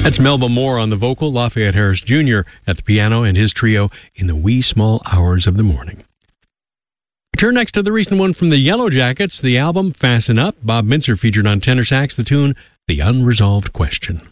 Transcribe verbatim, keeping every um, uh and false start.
That's Melba Moore on the vocal, Lafayette Harris Junior at the piano, and his trio in the wee small hours of the morning. We turn next to the recent one from the Yellow Jackets, the album Fasten Up. Bob Mintzer featured on tenor sax the tune The Unresolved Question.